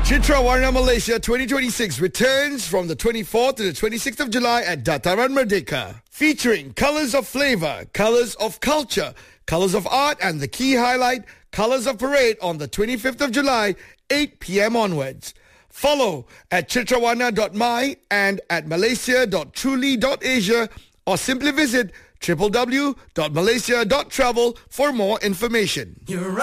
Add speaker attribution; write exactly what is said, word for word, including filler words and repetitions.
Speaker 1: Citra Warna Malaysia twenty twenty-six returns from the twenty-fourth to the twenty-sixth of July at Dataran Merdeka. Featuring Colors of Flavor, Colors of Culture, Colors of Art, and the key highlight, Colors of Parade on the twenty-fifth of July, eight p.m. onwards. Follow at chitrawarna dot my and at malaysia dot truly dot asia or simply visit w w w dot malaysia dot travel for more information. You're right.